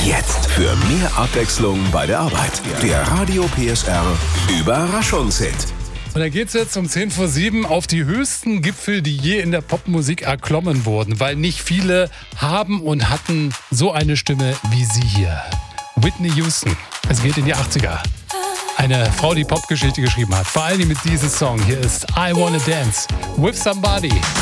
Jetzt für mehr Abwechslung bei der Arbeit. Der Radio PSR Überraschungshit. Und da geht's jetzt um 6:50 auf die höchsten Gipfel, die je in der Popmusik erklommen wurden, weil nicht viele haben und hatten so eine Stimme wie sie hier. Whitney Houston. Es geht in die 80er. Eine Frau, die Popgeschichte geschrieben hat. Vor allem mit diesem Song. Hier ist I Wanna Dance with Somebody.